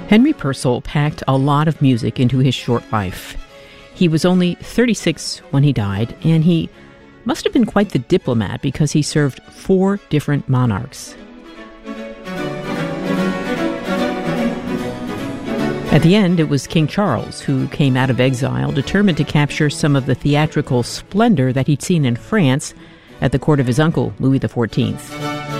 Henry Purcell packed a lot of music into his short life. He was only 36 when he died, and he must have been quite the diplomat because he served 4 different monarchs. At the end, it was King Charles who came out of exile determined to capture some of the theatrical splendor that he'd seen in France at the court of his uncle, Louis XIV.